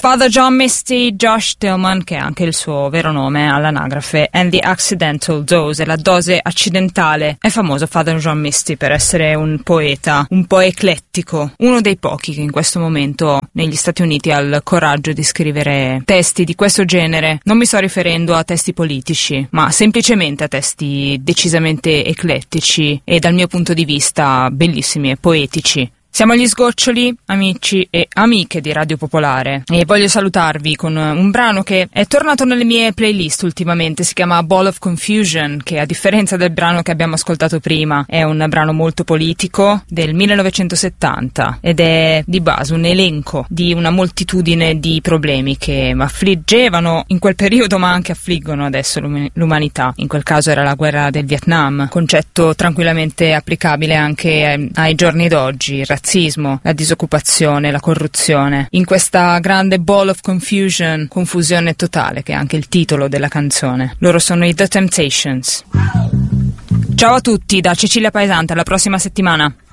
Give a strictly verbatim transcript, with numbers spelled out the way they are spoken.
Father John Misty, Josh Tillman, che è anche il suo vero nome all'anagrafe, and the Accidental Dose, la dose accidentale. È famoso Father John Misty per essere un poeta, un po' eclettico, uno dei pochi che in questo momento negli Stati Uniti ha il coraggio di scrivere testi di questo genere. Non mi sto riferendo a testi politici, ma semplicemente a testi decisamente eclettici e dal mio punto di vista bellissimi e poetici. Siamo agli sgoccioli, amici e amiche di Radio Popolare, e voglio salutarvi con un brano che è tornato nelle mie playlist ultimamente. Si chiama Ball of Confusion, che a differenza del brano che abbiamo ascoltato prima è un brano molto politico del millenovecentosettanta ed è di base un elenco di una moltitudine di problemi che affliggevano in quel periodo ma anche affliggono adesso l'umanità. In quel caso era la guerra del Vietnam, concetto tranquillamente applicabile anche ai, ai giorni d'oggi. Il razzismo, la disoccupazione, la corruzione. In questa grande ball of confusion, confusione totale, che è anche il titolo della canzone. Loro sono i The Temptations. Ciao a tutti da Cecilia Paesante, alla prossima settimana.